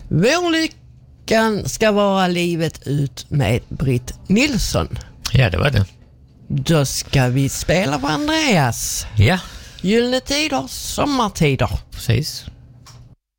Vår lyckan ska vara livet ut med Britt Nilsson. Ja, det var det. Då ska vi spela på Andreas. Ja. Gyllene tider, sommartider. Precis.